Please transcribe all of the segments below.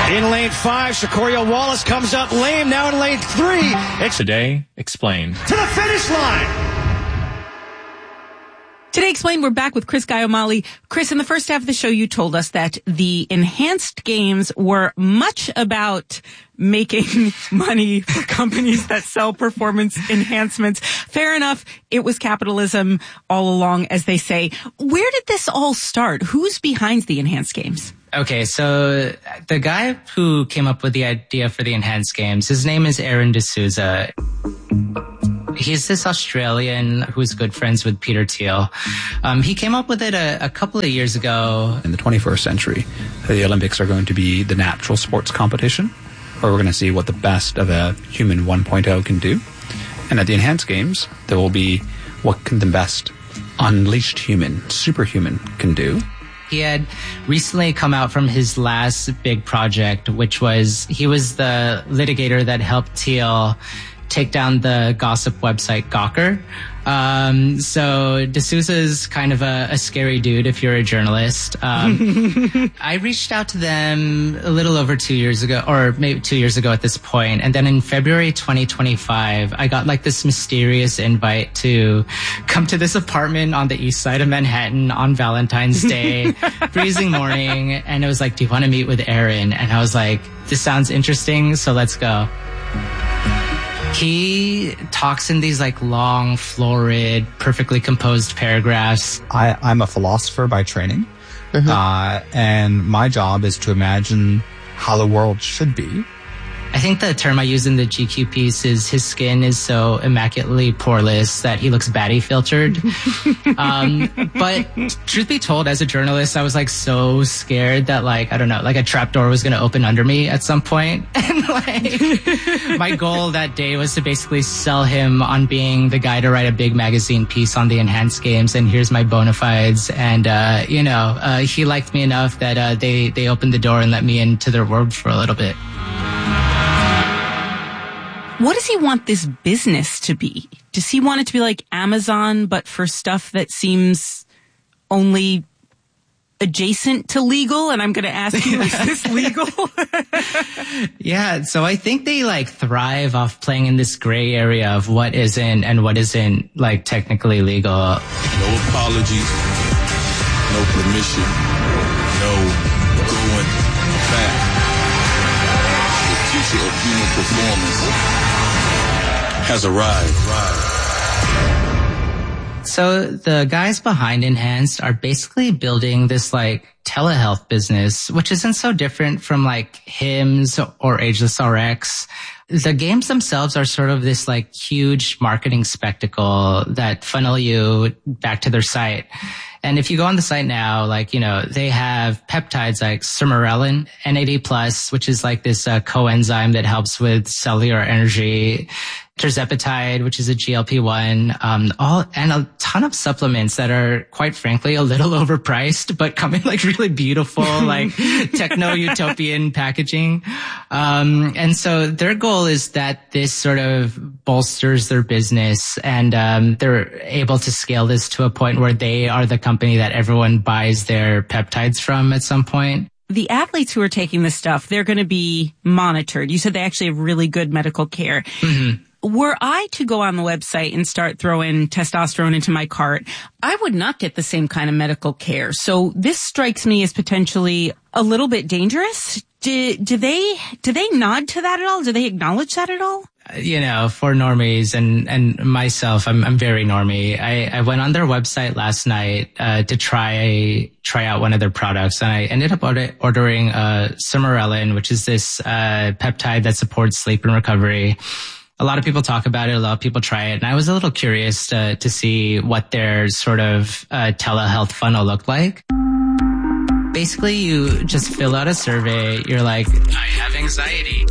In lane 5, Shakoria Wallace comes up lame. Now in lane 3, it's Today Explained. to the finish line. Today Explained, we're back with Chris Guy-O'Malley. Chris, in the first half of the show, you told us that the enhanced games were much about making money for companies that sell performance enhancements. Fair enough. It was capitalism all along, as they say. Where did this all start? Who's behind the enhanced games? Okay, so the guy who came up with the idea for the enhanced games, his name is Aaron D'Souza. He's this Australian who's good friends with Peter Thiel. He came up with it a couple of years ago. In the 21st century, the Olympics are going to be the natural sports competition, where we're going to see what the best of a human 1.0 can do. And at the enhanced games, there will be what can the best unleashed human, superhuman, can do. He had recently come out from his last big project, which was, he was the litigator that helped Thiel take down the gossip website Gawker. So D'Souza's kind of a scary dude if you're a journalist. I reached out to them a little over 2 years ago, or maybe 2 years ago at this point. And then in February 2025, I got like this mysterious invite to come to this apartment on the east side of Manhattan on Valentine's Day, freezing morning. And it was like, do you want to meet with Aaron? And I was like, this sounds interesting, so let's go. He talks in these like long, florid, perfectly composed paragraphs. I'm a philosopher by training, and my job is to imagine how the world should be. I think the term I use in the GQ piece is his skin is so immaculately poreless that he looks baddie filtered. But truth be told, as a journalist, I was like so scared that like, I don't know, like a trapdoor was going to open under me at some point. And like my goal that day was to basically sell him on being the guy to write a big magazine piece on the enhanced games. And here's my bona fides. And, he liked me enough that they opened the door and let me into their world for a little bit. What does he want this business to be? Does he want it to be like Amazon, but for stuff that seems only adjacent to legal? And I'm going to ask you, is this legal? Yeah, so I think they like thrive off playing in this gray area of what isn't and what isn't like technically legal. No apologies, no permission, no going back. The future of human performance has arrived. So the guys behind Enhanced are basically building this like telehealth business, which isn't so different from like Hims or Ageless RX. The games themselves are sort of this like huge marketing spectacle that funnel you back to their site. And if you go on the site now, like, they have peptides like sermorelin, NAD+, which is like this coenzyme that helps with cellular energy, tirzepatide, which is a GLP-1, and a ton of supplements that are, quite frankly, a little overpriced, but come in like really beautiful, like techno-utopian packaging. And so their goal is that this sort of bolsters their business, and they're able to scale this to a point where they are the company that everyone buys their peptides from at some point. The athletes who are taking this stuff, they're going to be monitored. You said they actually have really good medical care. Mm-hmm. Were I to go on the website and start throwing testosterone into my cart, I would not get the same kind of medical care. So this strikes me as potentially a little bit dangerous. Do they nod to that at all? Do they acknowledge that at all? For normies and myself, I'm very normie. I went on their website last night to try out one of their products, and I ended up ordering sermorelin, which is this peptide that supports sleep and recovery. A lot of people talk about it. A lot of people try it. And I was a little curious to see what their sort of telehealth funnel looked like. Basically, you just fill out a survey. You're like, I have anxiety.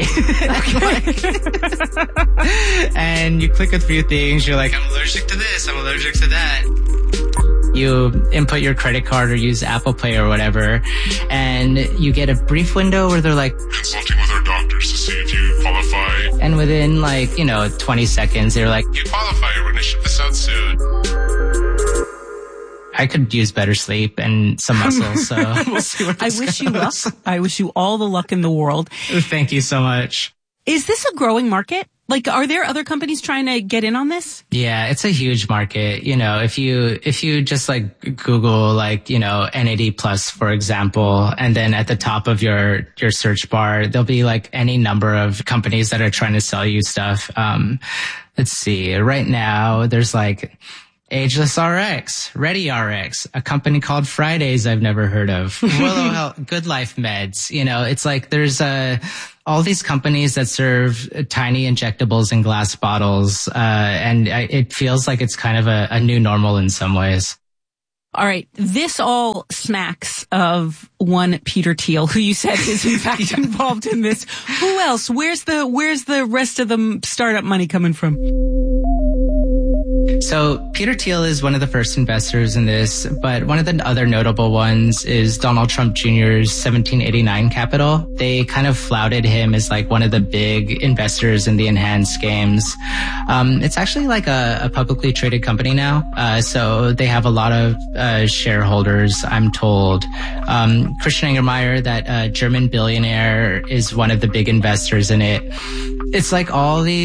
And you click a few things. You're like, I'm allergic to this. I'm allergic to that. You input your credit card or use Apple Pay or whatever, and you get a brief window where they're like, consulting with our doctors to see if you qualify. And within 20 seconds, they're like, you qualify. We're going to ship this out soon. I could use better sleep and some muscle, so we'll see where this wish you goes. luck. I wish you all the luck in the world. Thank you so much. Is this a growing market? Like, are there other companies trying to get in on this? Yeah, it's a huge market. You know, if you just like Google like, you know, NAD plus, for example, and then at the top of your search bar, there'll be like any number of companies that are trying to sell you stuff. Let's see. Right now, there's like Ageless RX, Ready RX, a company called Fridays I've never heard of, Willow Health, Good Life Meds. You know, it's like there's all these companies that serve tiny injectables in glass bottles, and it feels like it's kind of a new normal in some ways. All right. This all smacks of one Peter Thiel, who you said is in fact involved in this. Who else? Where's the rest of the startup money coming from? So Peter Thiel is one of the first investors in this, but one of the other notable ones is Donald Trump Jr.'s 1789 Capital. They kind of flouted him as like one of the big investors in the Enhanced games. It's actually like a publicly traded company now. So they have a lot of shareholders, I'm told. Christian Angermayer, that German billionaire, is one of the big investors in it. It's like all these